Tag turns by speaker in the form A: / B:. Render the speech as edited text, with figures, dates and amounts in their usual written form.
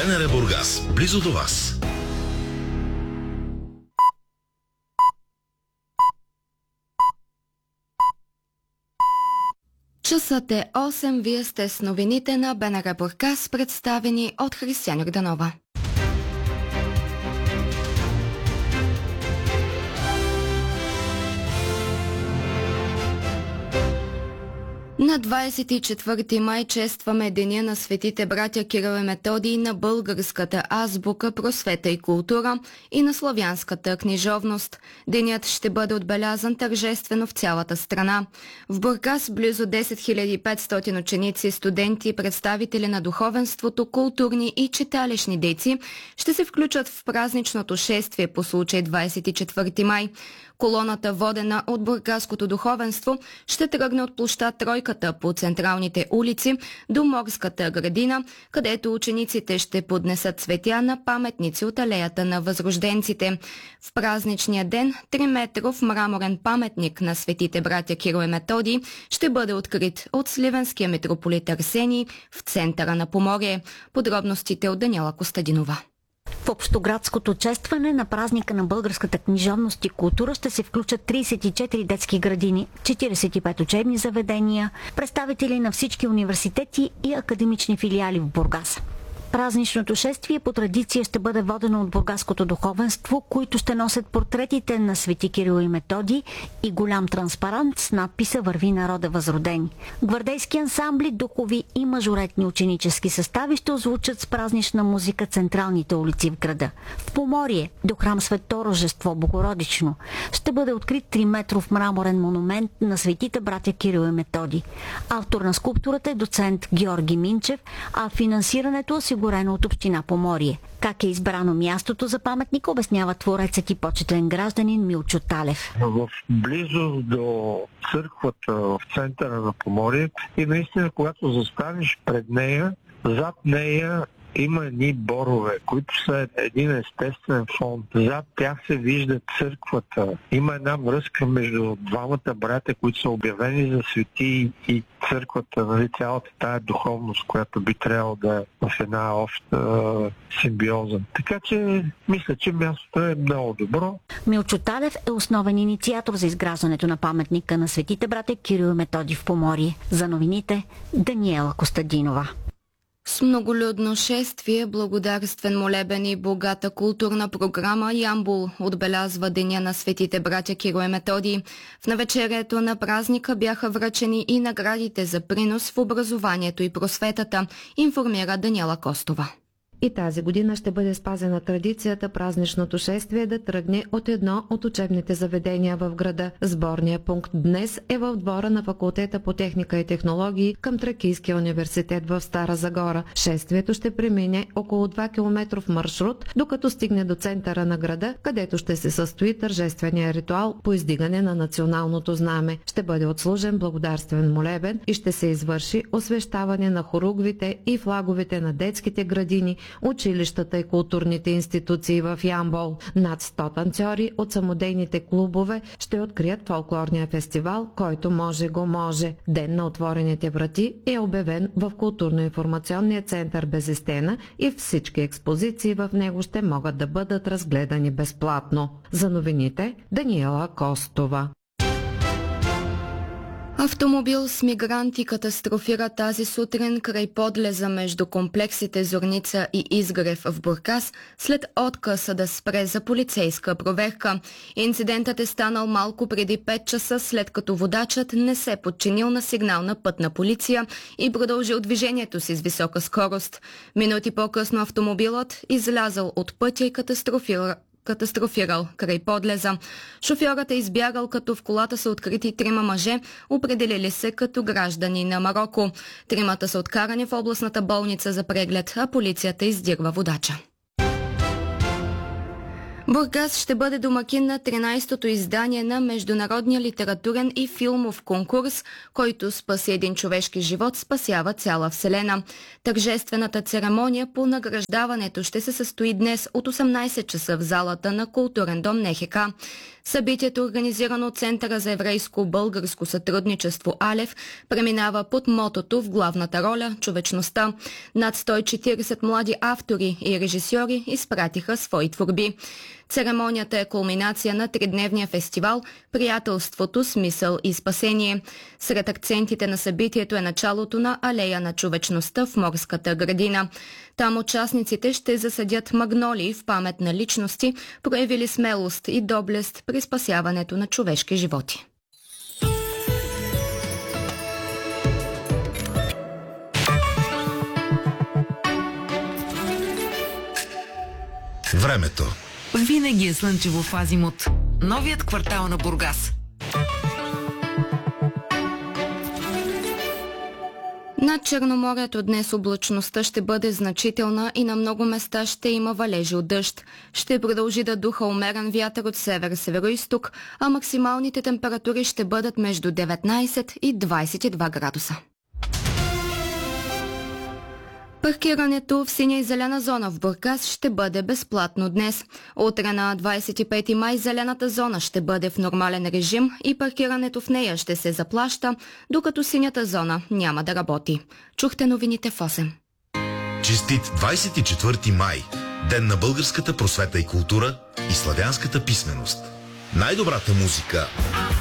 A: БНР Бургас, близо до вас.
B: Часът е 8, вие сте с новините на БНР Бургас, представени от Християн Йорданова. На 24 май честваме Деня на светите братя Кирил и Методий, на българската азбука, просвета и култура и на славянската книжовност. Денят ще бъде отбелязан тържествено в цялата страна. В Бургас близо 10 500 ученици, студенти, представители на духовенството, културни и читалищни дейци ще се включат в празничното шествие по случай 24 май. Колоната, водена от бургаското духовенство, ще тръгне от площад Тройката по централните улици до Морската градина, където учениците ще поднесат цветя на паметници от алеята на възрожденците. В празничния ден 3-метров мраморен паметник на светите братя Кирил и Методий ще бъде открит от сливенския митрополит Арсений в центъра на Поморие. Подробностите от Даниела Костадинова.
C: В общоградското честване на празника на българската книжовност и култура ще се включат 34 детски градини, 45 учебни заведения, представители на всички университети и академични филиали в Бургас. Празничното шествие по традиция ще бъде водено от бургаското духовенство, които ще носят портретите на свети Кирил и Методий и голям транспарант с надписа "Върви народа възродени". Гвардейски ансамбли, духови и мажоретни ученически състави ще озвучат с празнична музика централните улици в града. В Поморие, до храм Свето Рождество Богородично, ще бъде открит 3-метров мраморен монумент на светите братя Кирил и Методий. Автор на скулптурата е доцент Георги Минчев, а финансирането е осигурено от община Поморие. Как е избрано мястото за паметник, обяснява творецът и почетен гражданин Милчо Талев.
D: В близост до църквата в центъра на Поморие и наистина, когато застанеш пред нея, зад нея има едни борове, които са един естествен фон. Зад тях се вижда църквата. Има една връзка между двамата братя, които са обявени за свети, и църквата, нали, цялата тая духовност, която би трябвало да е в една обща симбиоза. Така че мисля, че мястото е много добро.
C: Милчо Талев е основен инициатор за изграждането на паметника на светите братя Кирил и Методий в Поморие. За новините Даниела Костадинова.
B: С многолюдно шествие, благодарствен молебен и богата културна програма, Ямбол отбелязва Деня на светите братя Кирил и Методий. В навечерието на празника бяха връчени и наградите за принос в образованието и просветата, информира Даниела Костова.
E: И тази година ще бъде спазена традицията празничното шествие да тръгне от едно от учебните заведения в града. Сборният пункт днес е в двора на факултета по техника и технологии към Тракийския университет в Стара Загора. Шествието ще премине около 2 километров маршрут, докато стигне до центъра на града, където ще се състои тържествения ритуал по издигане на националното знаме. Ще бъде отслужен благодарствен молебен и ще се извърши освещаване на хоругвите и флаговете на детските градини, училищата и културните институции в Ямбол. Над 100 танцори от самодейните клубове ще открият фолклорния фестивал, който може го може. Ден на отворените врати е обявен в културно-информационния център Безестена и всички експозиции в него ще могат да бъдат разгледани безплатно. За новините Даниела Костова.
B: Автомобил с мигранти катастрофира тази сутрин край подлеза между комплексите Зорница и Изгрев в Бургас след отказа да спре за полицейска проверка. Инцидентът е станал малко преди 5 часа, след като водачът не се подчинил на сигнал на пътна полиция и продължил движението си с висока скорост. Минути по-късно автомобилът излязъл от пътя и катастрофирал край подлеза. Шофьорът е избягал, като в колата са открити 3 мъже, определили се като граждани на Мароко. 3 са откарани в областната болница за преглед, а полицията издирва водача. Бургас ще бъде домакин на 13-то издание на Международния литературен и филмов конкурс, който спаси един човешки живот, спасява цяла вселена. Тържествената церемония по награждаването ще се състои днес от 18 часа в залата на Културен дом НХК. Събитието, организирано от Центъра за еврейско-българско сътрудничество АЛЕФ, преминава под мотото в главната роля – човечността. Над 140 млади автори и режисьори изпратиха свои творби. Церемонията е кулминация на тридневния фестивал «Приятелството, смисъл и спасение». Сред акцентите на събитието е началото на алея на човечността в Морската градина. Там участниците ще засадят магнолии в памет на личности, проявили смелост и доблест при спасяването на човешки животи.
A: Времето.
F: Винаги е слънчево в Азимут. Новият квартал на Бургас.
B: Над Черноморието днес облачността ще бъде значителна и на много места ще има валежи от дъжд. Ще продължи да духа умерен вятър от север-североизток, а максималните температури ще бъдат между 19 и 22 градуса. Паркирането в синя и зелена зона в Бургас ще бъде безплатно днес. Утре на 25 май зелената зона ще бъде в нормален режим и паркирането в нея ще се заплаща, докато синята зона няма да работи. Чухте новините в 8.
A: Честит 24 май! Ден на българската просвета и култура и славянската писменост. Най-добрата музика